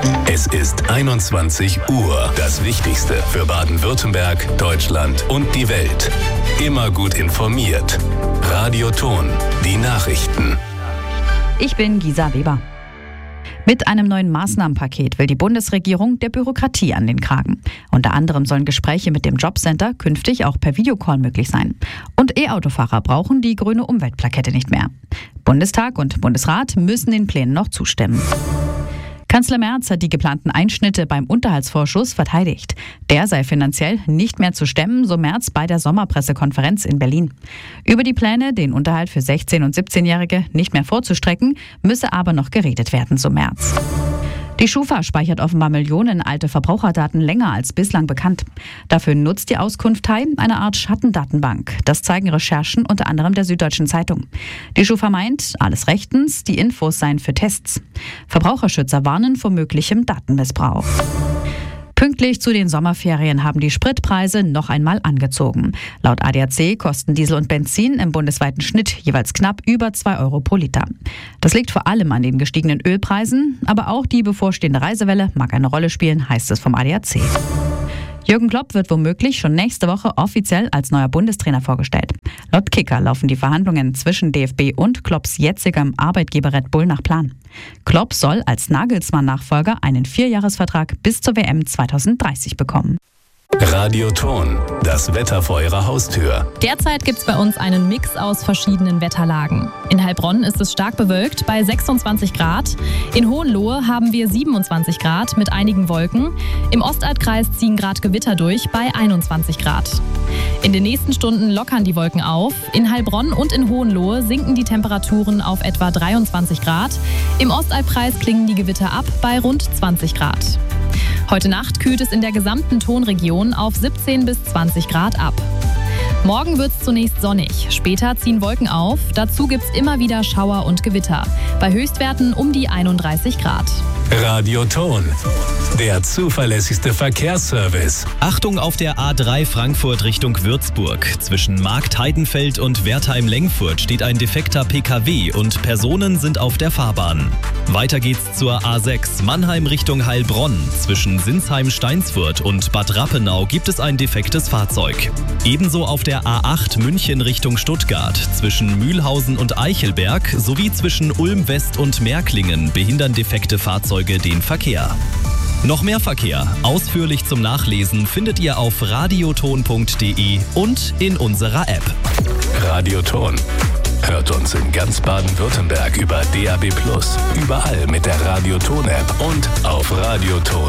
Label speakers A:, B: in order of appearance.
A: Es ist 21 Uhr. Das Wichtigste für Baden-Württemberg, Deutschland und die Welt. Immer gut informiert. Radio Ton, die Nachrichten.
B: Ich bin Gisa Weber. Mit einem neuen Maßnahmenpaket will die Bundesregierung der Bürokratie an den Kragen. Unter anderem sollen Gespräche mit dem Jobcenter künftig auch per Videocall möglich sein. Und E-Autofahrer brauchen die grüne Umweltplakette nicht mehr. Bundestag und Bundesrat müssen den Plänen noch zustimmen. Kanzler Merz hat die geplanten Einschnitte beim Unterhaltsvorschuss verteidigt. Der sei finanziell nicht mehr zu stemmen, so Merz bei der Sommerpressekonferenz in Berlin. Über die Pläne, den Unterhalt für 16- und 17-Jährige nicht mehr vorzustrecken, müsse aber noch geredet werden, so Merz. Die Schufa speichert offenbar Millionen alte Verbraucherdaten länger als bislang bekannt. Dafür nutzt die Auskunft eine Art Schattendatenbank. Das zeigen Recherchen unter anderem der Süddeutschen Zeitung. Die Schufa meint, alles rechtens, die Infos seien für Tests. Verbraucherschützer warnen vor möglichem Datenmissbrauch. Pünktlich zu den Sommerferien haben die Spritpreise noch einmal angezogen. Laut ADAC kosten Diesel und Benzin im bundesweiten Schnitt jeweils knapp über 2 Euro pro Liter. Das liegt vor allem an den gestiegenen Ölpreisen, aber auch die bevorstehende Reisewelle mag eine Rolle spielen, heißt es vom ADAC. Jürgen Klopp wird womöglich schon nächste Woche offiziell als neuer Bundestrainer vorgestellt. Laut Kicker laufen die Verhandlungen zwischen DFB und Klopps jetzigem Arbeitgeber Red Bull nach Plan. Klopp soll als Nagelsmann-Nachfolger einen 4-Jahresvertrag bis zur WM 2030 bekommen.
A: Radio Ton, das Wetter vor Ihrer Haustür.
C: Derzeit gibt es bei uns einen Mix aus verschiedenen Wetterlagen. In Heilbronn ist es stark bewölkt bei 26 Grad. In Hohenlohe haben wir 27 Grad mit einigen Wolken. Im Ostalbkreis ziehen gerade Gewitter durch bei 21 Grad. In den nächsten Stunden lockern die Wolken auf. In Heilbronn und in Hohenlohe sinken die Temperaturen auf etwa 23 Grad. Im Ostalbkreis klingen die Gewitter ab bei rund 20 Grad. Heute Nacht kühlt es in der gesamten Tonregion auf 17 bis 20 Grad ab. Morgen wird es zunächst sonnig, später ziehen Wolken auf, dazu gibt es immer wieder Schauer und Gewitter. Bei Höchstwerten um die 31 Grad.
A: Radio Ton, der zuverlässigste Verkehrsservice.
D: Achtung auf der A3 Frankfurt Richtung Würzburg. Zwischen Markt-Heidenfeld und Wertheim-Lengfurt steht ein defekter PKW und Personen sind auf der Fahrbahn. Weiter geht's zur A6 Mannheim Richtung Heilbronn. Zwischen Sinsheim-Steinsfurt und Bad Rappenau gibt es ein defektes Fahrzeug. Ebenso auf der A8 München Richtung Stuttgart. Zwischen Mühlhausen und Eichelberg sowie zwischen Ulm West und Märklingen behindern defekte Fahrzeuge den Verkehr. Noch mehr Verkehr, ausführlich zum Nachlesen, findet ihr auf radioton.de und in unserer App.
A: Radio Ton. Hört uns in ganz Baden-Württemberg über DAB+, überall mit der Radio Ton App und auf radioton.de.